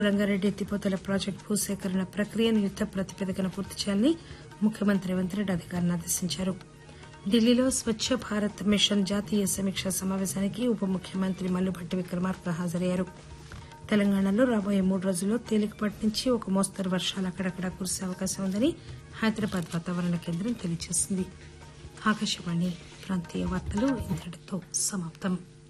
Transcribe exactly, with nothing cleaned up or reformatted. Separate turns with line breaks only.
రంగారెడ్డి ఎత్తిపోతల ప్రాజెక్టు భూసేకరణ ప్రక్రియను యుద్ద ప్రాతిపదికన పూర్తి చేయాలని ముఖ్యమంత్రి రేవంత్ రెడ్డి అధికారులను ఆదేశించారు. ఢిల్లీలో స్వచ్చ భారత్ మిషన్ జాతీయ సమీక్షా సమావేశానికి ఉప ముఖ్యమంత్రి మల్లుభట్టి విక్రమార్క హాజరయ్యారు. తెలంగాణలో రాబోయే మూడు రోజుల్లో తేలికపాటి నుంచి ఒక మోస్తరు వర్షాలు అక్కడక్కడా కురిసే అవకాశం ఉందని హైదరాబాద్ వాతావరణ కేంద్రం తెలియజేసింది. ఆకాశవాణి ప్రాంతీయ వార్తలు ఇంతటితో సమాప్తం.